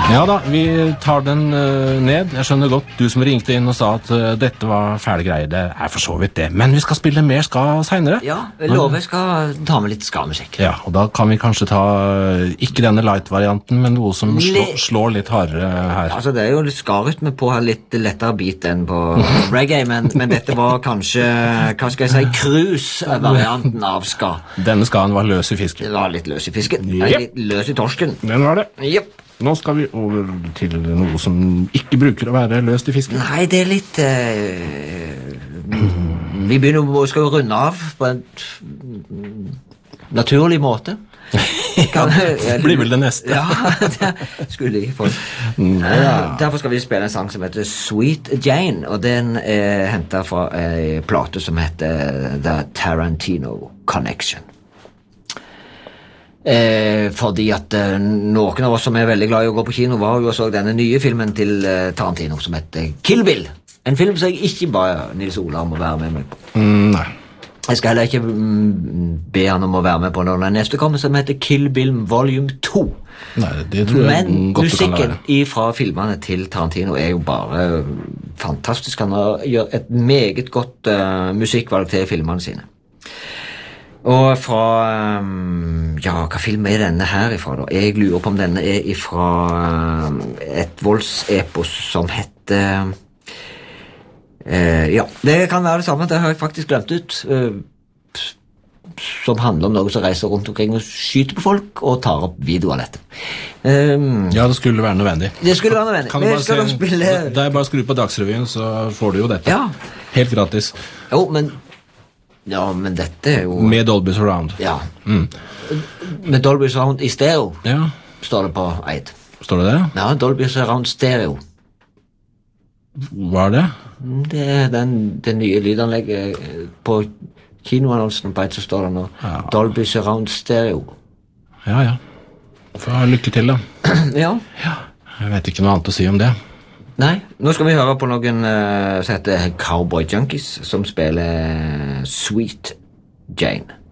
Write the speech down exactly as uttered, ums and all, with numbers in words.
Ja da, vi tar den uh, ned. Jeg skjønner godt, du som ringte inn og sa at uh, dette var fæle greier. Det er for så vidt det. Men vi skal spille mer ska senere. Ja, jeg lover jeg skal ta med litt ska-musikk. Ja, og da kan vi kanskje ta uh, ikke denne light-varianten, men noe som slå, slår litt hardere her. Altså, det er jo litt ska-rytme på her, litt lettere beat enn på reggae, men, men dette var kanskje, hva skal jeg si, cruise-varianten av ska. Denne skaen var løs i fisken. Det var litt løs i fisken. Yep. Nei, litt løs i torsken. Den var det. Jepp. Nå skal vi over til noe som ikke bruker å være løst i fisken. Nei, det er litt uh, Vi begynner å skal jo runde av på en naturlig måte. Kan, det blir vel det neste. Ja, det skulle jeg få. Ja. Derfor skal vi spille en sang som heter Sweet Jane, og den er hentet fra en plate som heter The Tarantino Connection. Eh, fordi at eh, noen av oss som er veldig glad i å gå på kino var jo og så denne nye filmen til eh, Tarantino som heter Kill Bill. En film som jeg ikke bare Nils Ola om å være med meg på. Mm, nei. Jeg skal heller ikke mm, be han om å være med på når den neste kommer som heter Kill Bill Volume to. Nei, det tror jeg Men godt musikken fra filmene til Tarantino er jo bare fantastisk. Han gjør et meget godt uh, musikkvalg til filmene sine. Og fra, um, ja, hva film er denne her ifra da? Jeg lurer på om denne er ifra um, et voldsepos som heter, uh, ja, det kan være det samme, det har jeg faktisk glemt ut, uh, som handler om noe som reiser rundt omkring og skyter på folk og tar opp video av dette. Um, ja, det skulle være nødvendig. Det skulle være nødvendig. Kan du bare skal se, spille... det er bare å skru på Dagsrevyen, så får du jo dette. Ja. Helt gratis. Jo, men... Ja, men dette er jo... Med Dolby Surround. Ja. Mm. Med Dolby Surround i stereo, ja. Står det på Eid. Står det det? Ja, Dolby Surround stereo. Hva er det? Det er den, den nye lydanlegget på kinoannonsen på Eid, så står det nå. Ja. Dolby Surround stereo. Ja, ja. Få lykke til da. Ja. Ja. Jeg vet ikke noe annet å si om det. Nei, nå skal vi høre på noen uh, som heter Cowboy Junkies, som spiller Sweet Jane.